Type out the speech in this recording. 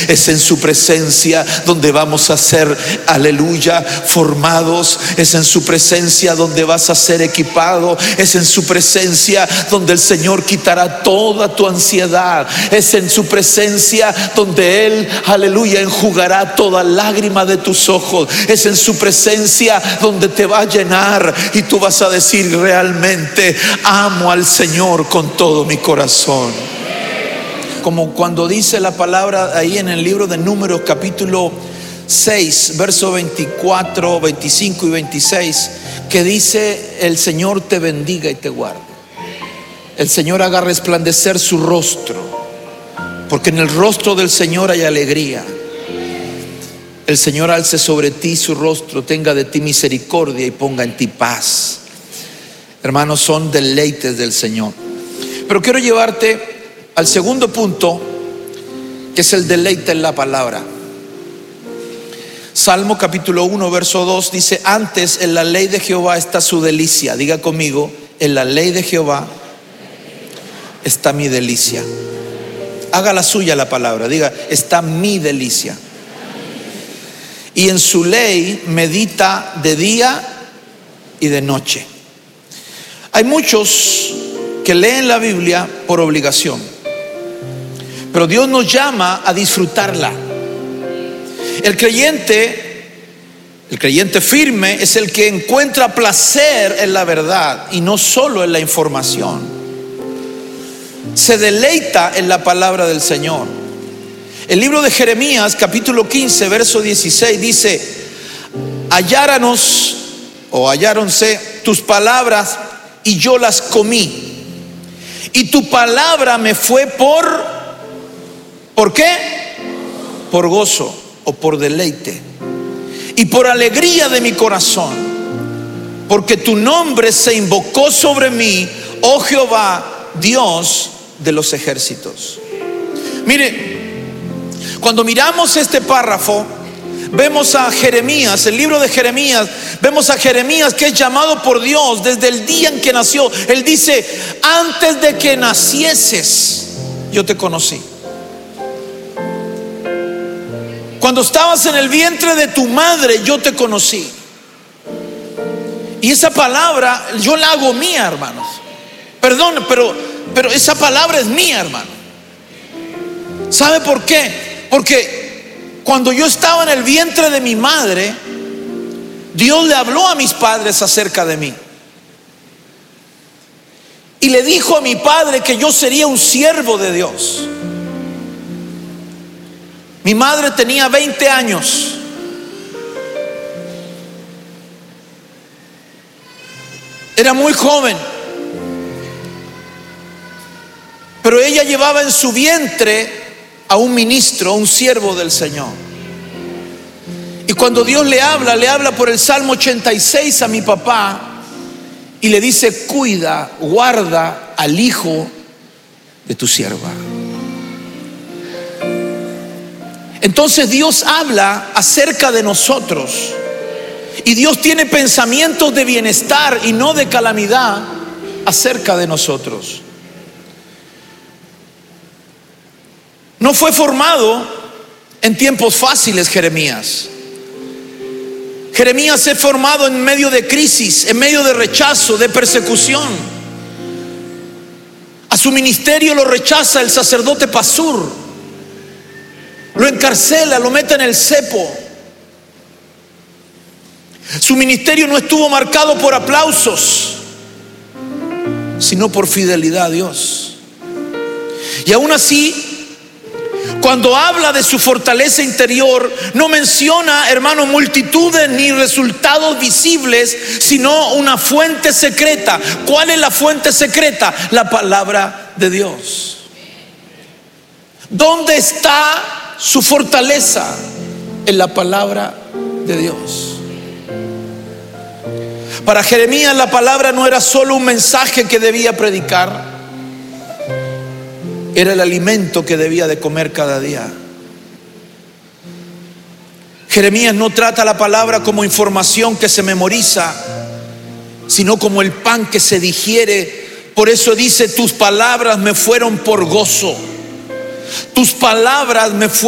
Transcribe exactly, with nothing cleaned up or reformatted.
Es en su presencia donde vamos a ser, aleluya, formados. Es en su presencia donde vas a ser equipado. Es en su presencia donde el Señor quitará toda tu ansiedad. Es en su presencia donde Él, aleluya, enjugará toda lágrima de tus ojos. Es en su presencia donde te va a llenar y tú vas a decir: realmente amo al Señor con todo mi corazón. Como cuando dice la palabra ahí en el libro de Números capítulo seis, verso veinticuatro, veinticinco y veintiséis, que dice: el Señor te bendiga y te guarde. El Señor haga resplandecer su rostro, porque en el rostro del Señor hay alegría. El Señor alce sobre ti su rostro, tenga de ti misericordia y ponga en ti paz. Hermanos, son deleites del Señor. Pero quiero llevarte al segundo punto, que es el deleite en la palabra. Salmo capítulo uno, verso dos dice: antes en la ley de Jehová está su delicia. Diga conmigo: en la ley de Jehová está mi delicia. Haga la suya la palabra, diga: está mi delicia. Y en su ley medita de día y de noche. Hay muchos que leen la Biblia por obligación, pero Dios nos llama a disfrutarla. El creyente, el creyente firme es el que encuentra placer en la verdad y no solo en la información. Se deleita en la palabra del Señor. El libro de Jeremías capítulo quince, verso dieciséis dice: halláranos o halláronse tus palabras y yo las comí, y tu palabra me fue por ¿por qué? Por gozo o por deleite y por alegría de mi corazón, porque tu nombre se invocó sobre mí, oh Jehová, Dios de los ejércitos. Mire, cuando miramos este párrafo, vemos a Jeremías, el libro de Jeremías, vemos a Jeremías que es llamado por Dios desde el día en que nació. Él dice: antes de que nacieses, yo te conocí. Cuando estabas en el vientre de tu madre, yo te conocí. Y esa palabra yo la hago mía, hermanos. Perdón, pero, pero esa palabra es mía, hermano. ¿Sabe por qué? Porque cuando yo estaba en el vientre de mi madre, Dios le habló a mis padres acerca de mí. Y le dijo a mi padre que yo sería un siervo de Dios. Mi madre tenía veinte años. Era muy joven. Pero ella llevaba en su vientre a un ministro, a un siervo del Señor. Y cuando Dios le habla, le habla por el Salmo ochenta y seis a mi papá y le dice: cuida, guarda al hijo de tu sierva. Entonces Dios habla acerca de nosotros, y Dios tiene pensamientos de bienestar y no de calamidad acerca de nosotros. No fue formado en tiempos fáciles Jeremías. Jeremías es formado en medio de crisis, en medio de rechazo, de persecución. A su ministerio lo rechaza el sacerdote Pasur. Lo encarcela, lo mete en el cepo. Su ministerio no estuvo marcado por aplausos, sino por fidelidad a Dios. Y aún así, cuando habla de su fortaleza interior, no menciona, hermano, multitudes ni resultados visibles, sino una fuente secreta. ¿Cuál es la fuente secreta? La palabra de Dios. ¿Dónde está su fortaleza? En la palabra de Dios. Para Jeremías la palabra no era solo un mensaje que debía predicar, era el alimento que debía de comer cada día. Jeremías no trata la palabra como información que se memoriza, sino como el pan que se digiere. Por eso dice: tus palabras me fueron por gozo. Tus palabras me fueron